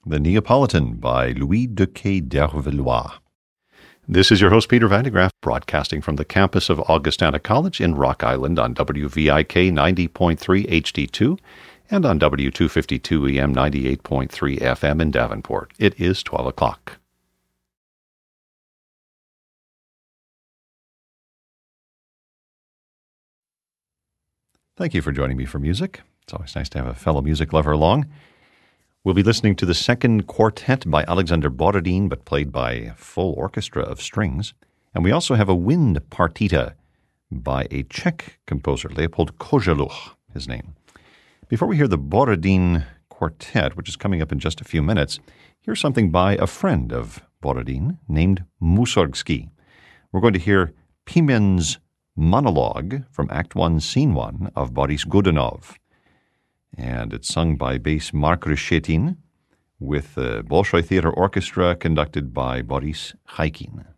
The Neapolitan by Louis de Quay d'Hervelois. This is your host, Peter Van de Graaff, broadcasting from the campus of Augustana College in Rock Island on WVIK 90.3 HD2 and on W252 EM 98.3 FM in Davenport. It is 12 o'clock. Thank you for joining me for music. It's always nice to have a fellow music lover along. We'll be listening to the second quartet by Alexander Borodin, but played by a full orchestra of strings. And we also have a wind partita by a Czech composer, Leopold Koželuch, his name. Before we hear the Borodin Quartet, which is coming up in just a few minutes, here's something by a friend of Borodin named Mussorgsky. We're going to hear Pimen's monologue from Act 1, Scene 1 of Boris Godunov. And it's sung by bass Mark Reshetin with the Bolshoi Theater Orchestra conducted by Boris Chaikin.